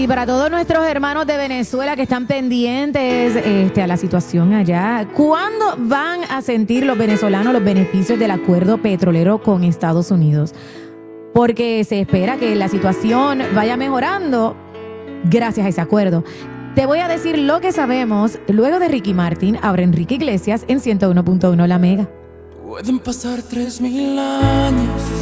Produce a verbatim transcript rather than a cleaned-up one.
para todos nuestros hermanos de Venezuela que están pendientes este, a la situación allá, ¿cuándo van a sentir los venezolanos los beneficios del acuerdo petrolero con Estados Unidos? Porque se espera que la situación vaya mejorando gracias a ese acuerdo. Te voy a decir lo que sabemos luego de Ricky Martin. Ahora Enrique Iglesias en ciento uno punto uno La Mega. Pueden pasar tres mil años